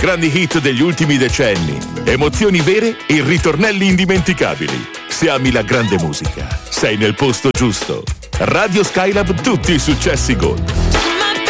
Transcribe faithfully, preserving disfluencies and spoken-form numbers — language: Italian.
grandi hit degli ultimi decenni, emozioni vere e ritornelli indimenticabili. Se ami la grande musica, sei nel posto giusto. Radio Skylab, tutti i successi Gold.